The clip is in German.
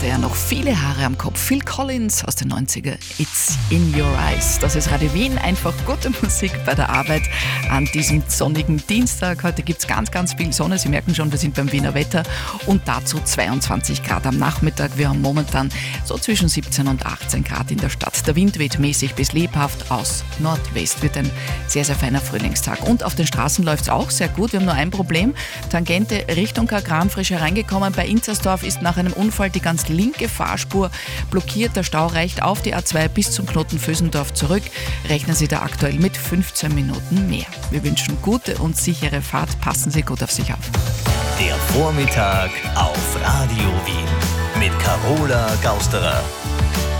hatte er noch viele Haare am Kopf. Phil Collins aus den 90er, It's in Your Eyes. Das ist Radio Wien, einfach gute Musik bei der Arbeit an diesem sonnigen Dienstag. Heute gibt es ganz, ganz viel Sonne. Sie merken schon, wir sind beim Wiener Wetter und dazu 22 Grad am Nachmittag. Wir haben momentan so zwischen 17 und 18 Grad in der Stadt. Der Wind weht mäßig bis lebhaft aus Nordwest. Wird ein sehr, sehr feiner Frühlingstag. Und auf den Straßen läuft es auch sehr gut. Wir haben nur ein Problem. Tangente Richtung Kagran frisch hereingekommen. Bei Inzersdorf ist nach einem Unfall die ganz linke Fahrspur blockiert. Der Stau reicht auf die A2 bis zum Knoten Vösendorf zurück. Rechnen Sie da aktuell mit 15 Minuten mehr. Wir wünschen gute und sichere Fahrt. Passen Sie gut auf sich auf. Der Vormittag auf Radio Wien mit Carola Gausterer.